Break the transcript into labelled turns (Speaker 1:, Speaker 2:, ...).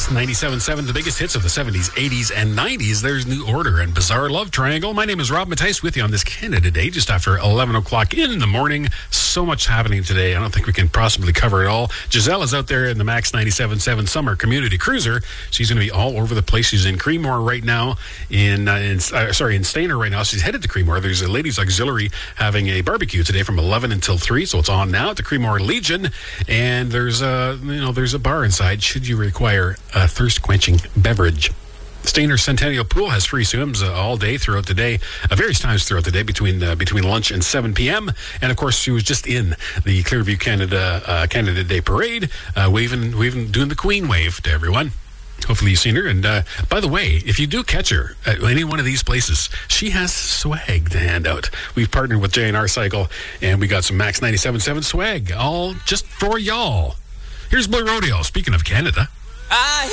Speaker 1: Max 97.7, the biggest hits of the 70s, 80s, and 90s. There's New Order and Bizarre Love Triangle. My name is Rob Matthijs with you on this Canada Day, just after 11 o'clock in the morning. So much happening today. I don't think we can possibly cover it all. Giselle is out there in the Max 97.7 Summer Community Cruiser. She's going to be all over the place. She's in Creemore right now, in Stayner right now. She's headed to Creemore. There's a ladies' auxiliary having a barbecue today from 11 until 3, so it's on now at the Creemore Legion. And there's a bar inside should you require a thirst-quenching beverage. Stayner Centennial Pool has free swims all day throughout the day, various times throughout the day between lunch and 7 p.m. And of course, she was just in the Clearview Canada Day Parade, waving, doing the Queen wave to everyone. Hopefully you've seen her. And by the way, if you do catch her at any one of these places, she has swag to hand out. We've partnered with J&R Cycle, and we got some Max 97.7 swag, all just for y'all. Here's Blue Rodeo. Speaking of Canada.